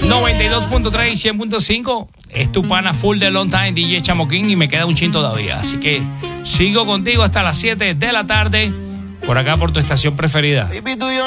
92.3 y 100.5 es tu pana full de long time DJ Chamoquín y me queda un chin todavía. Así que sigo contigo hasta las 7 de la tarde por acá por tu estación preferida.